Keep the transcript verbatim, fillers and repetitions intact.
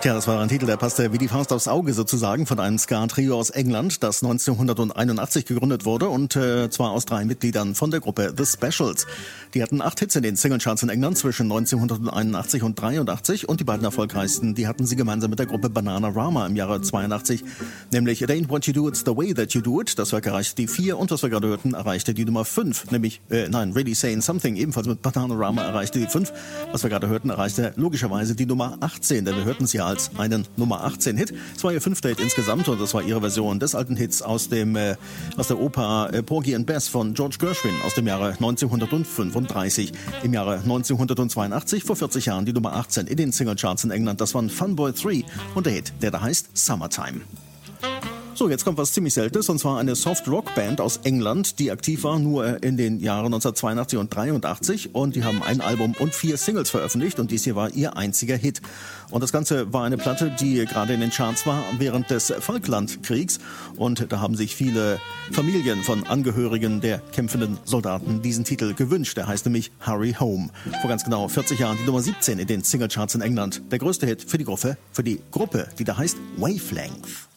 Tja, das war ein Titel, der passte wie die Faust aufs Auge sozusagen von einem Ska-Trio aus England, das neunzehnhunderteinundachtzig gegründet wurde und äh, zwar aus drei Mitgliedern von der Gruppe The Specials. Die hatten acht Hits in den Singlecharts in England zwischen neunzehnhunderteinundachtzig und dreiundachtzig und die beiden erfolgreichsten, die hatten sie gemeinsam mit der Gruppe Bananarama im Jahre zweiundachtzig, nämlich It Ain't What You Do, It's The Way That You Do It. Das Werk erreichte die vier und was wir gerade hörten, erreichte die Nummer fünf, nämlich, äh, nein, Really Saying Something, ebenfalls mit Bananarama erreichte die fünf. Was wir gerade hörten, erreichte logischerweise die Nummer achtzehn, denn wir hörten sie ja als einen Nummer achtzehn Hit. Es war ihr fünfter Hit insgesamt und das war ihre Version des alten Hits aus dem äh, aus der Oper äh, Porgy and Bess von George Gershwin aus dem Jahre neunzehnhundertfünfunddreißig. Im Jahre neunzehnhundertzweiundachtzig, vor vierzig Jahren, die Nummer achtzehn in den Singlecharts in England. Das war Funboy drei und der Hit, der da heißt Summertime. So, jetzt kommt was ziemlich Seltenes, und zwar eine Soft-Rock-Band aus England, die aktiv war nur in den Jahren neunzehnhundertzweiundachtzig und dreiundachtzig, und die haben ein Album und vier Singles veröffentlicht und dies hier war ihr einziger Hit. Und das Ganze war eine Platte, die gerade in den Charts war während des Falklandkriegs, und da haben sich viele Familien von Angehörigen der kämpfenden Soldaten diesen Titel gewünscht. Der heißt nämlich Hurry Home. Vor ganz genau vierzig Jahren die Nummer siebzehn in den Singlecharts in England. Der größte Hit für die Gruppe, für die Gruppe, die da heißt Wavelength.